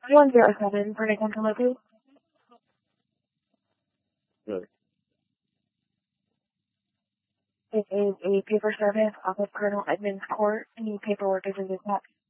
107 for Nicole Local. Good. It is a paper service off of Colonel Edmonds Court. Any paperwork is in this box.